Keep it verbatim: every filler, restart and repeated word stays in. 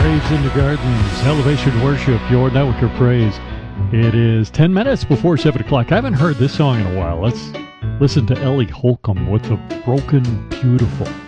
Graves in the Gardens, Elevation Worship, your network of praise. It is ten minutes before seven o'clock. I haven't heard this song in a while. Let's listen to Ellie Holcomb with the Broken Beautiful.